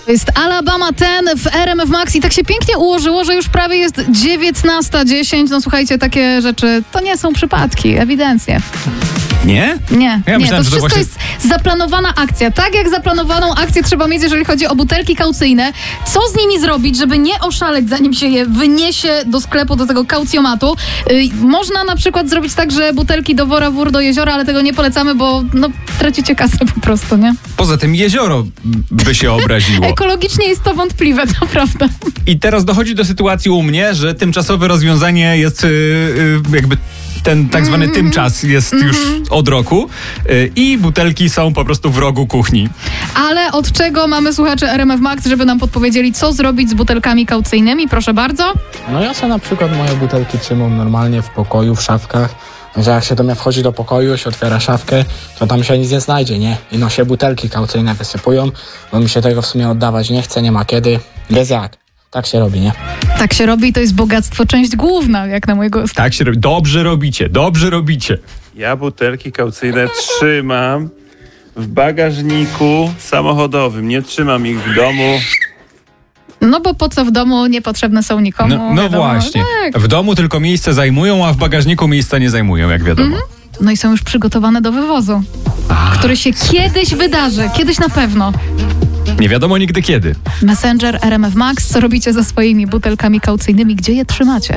To jest Alabama 10 w RMF Max i tak się pięknie ułożyło, że już prawie jest 19:10. No słuchajcie, takie rzeczy to nie są przypadki, ewidentnie. Nie? Nie, Ja myślałem, to że to wszystko właśnie... jest zaplanowana akcja. Tak jak zaplanowaną akcję trzeba mieć, jeżeli chodzi o butelki kaucyjne. Co z nimi zrobić, żeby nie oszaleć, zanim się je wyniesie do sklepu, do tego kaucjomatu? Można na przykład zrobić tak, że butelki do wora, wór do jeziora, ale tego nie polecamy, bo tracicie kasę po prostu, nie? Poza tym jezioro by się obraziło. Ekologicznie jest to wątpliwe, to prawda. I teraz dochodzi do sytuacji u mnie, że tymczasowe rozwiązanie jest jakby ten tak zwany tymczas jest już od roku i butelki są po prostu w rogu kuchni. Ale od czego mamy słuchaczy RMF Max, żeby nam podpowiedzieli, co zrobić z butelkami kaucyjnymi? Proszę bardzo. No ja sobie na przykład moje butelki trzymam normalnie w pokoju, w szafkach, że jak się do mnie wchodzi do pokoju, się otwiera szafkę, to tam się nic nie znajdzie, nie? I no się butelki kaucyjne wysypują, bo mi się tego w sumie oddawać nie chce, nie ma kiedy, bez jak. Tak się robi, nie? Tak się robi, to jest bogactwo, część główna, jak na mojego... Tak się robi. Dobrze robicie. Ja butelki kaucyjne trzymam w bagażniku samochodowym. Nie trzymam ich w domu. No bo po co w domu, niepotrzebne są nikomu. No wiadomo. właśnie. Tak. W domu tylko miejsce zajmują, a w bagażniku miejsca nie zajmują, jak wiadomo. No i są już przygotowane do wywozu, który się kiedyś wydarzy, kiedyś na pewno. Nie wiadomo nigdy kiedy. Messenger RMF Max, co robicie ze swoimi butelkami kaucyjnymi, gdzie je trzymacie?